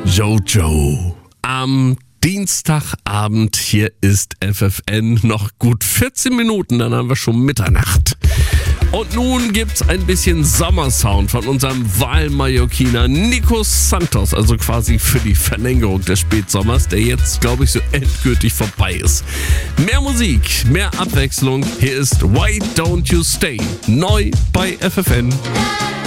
Jojo. Am Dienstagabend hier ist FFN. Noch gut 14 Minuten, dann haben wir schon Mitternacht. Und nun gibt's ein bisschen Sommersound von unserem Wahlmallorquiner Nico Santos, also quasi für die Verlängerung des Spätsommers, der jetzt, glaube ich, so endgültig vorbei ist. Mehr Musik, mehr Abwechslung. Hier ist Why Don't You Stay, neu bei FFN.